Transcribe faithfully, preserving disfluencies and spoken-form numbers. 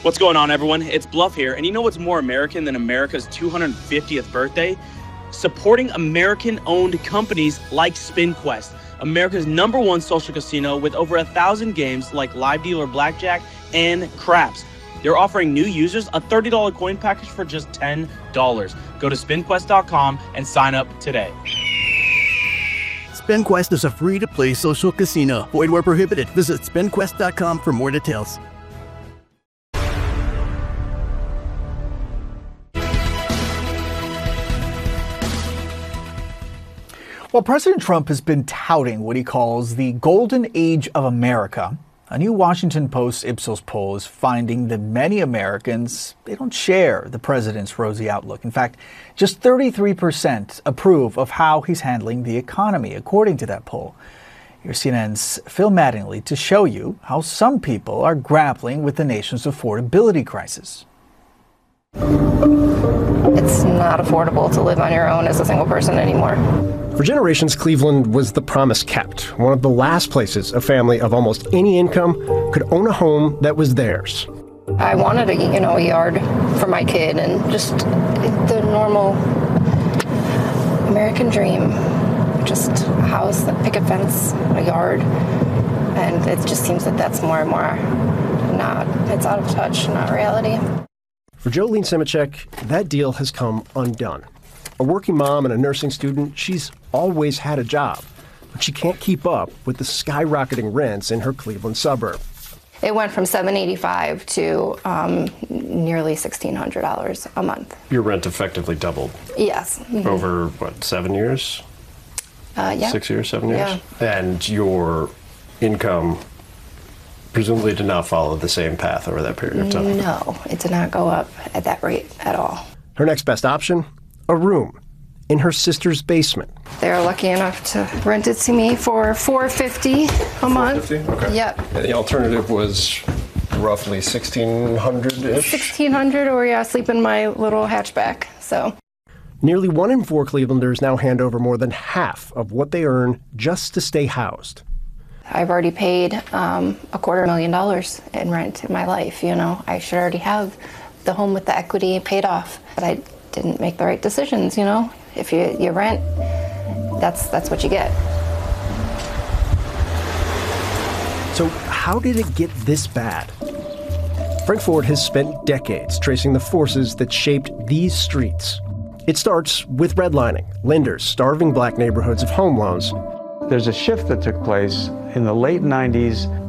What's going on, everyone? It's Bluff here, and you know what's more American than America's two hundred fiftieth birthday? Supporting American-owned companies like SpinQuest, America's number one social casino with over a thousand games like live dealer blackjack and craps. They're offering new users a thirty dollars coin package for just ten dollars. Go to spin quest dot com and sign up today. SpinQuest is a free-to-play social casino. Void where prohibited. Visit spin quest dot com for more details. Well, President Trump has been touting what he calls the golden age of America. A new Washington Post Ipsos poll is finding that many Americans, they don't share the president's rosy outlook. In fact, just thirty-three percent approve of how he's handling the economy, according to that poll. Here's C N N's Phil Mattingly to show you how some people are grappling with the nation's affordability crisis. It's not affordable to live on your own as a single person anymore. For generations, Cleveland was the promise kept, one of the last places a family of almost any income could own a home that was theirs. I wanted a, you know, a yard for my kid and just the normal American dream. Just a house, a picket fence, a yard. And it just seems that that's more and more not, it's out of touch, not reality. For Jolene Simicek, that deal has come undone. A working mom and a nursing student, she's always had a job, but she can't keep up with the skyrocketing rents in her Cleveland suburb. It went from seven eighty-five to um, nearly sixteen hundred dollars a month. Your rent effectively doubled. Yes. Mm-hmm. Over, what, seven years? Uh, yeah. Six years, seven years? Yeah. And your income presumably did not follow the same path over that period of time? No, it did not go up at that rate at all. Her next best option? A room in her sister's basement. They're lucky enough to rent it to me for four hundred fifty dollars a month. four hundred fifty dollars? Okay. Yep. And the alternative was roughly sixteen hundred dollars-ish? sixteen hundred dollars, or yeah, sleep in my little hatchback, so. Nearly one in four Clevelanders now hand over more than half of what they earn just to stay housed. I've already paid um, a quarter million dollars in rent in my life, you know. I should already have the home with the equity paid off, but I didn't make the right decisions, you know. If you, you rent, that's that's what you get. So how did it get this bad? Frank Ford has spent decades tracing the forces that shaped these streets. It starts with redlining, lenders starving black neighborhoods of home loans. There's a shift that took place in the late nineties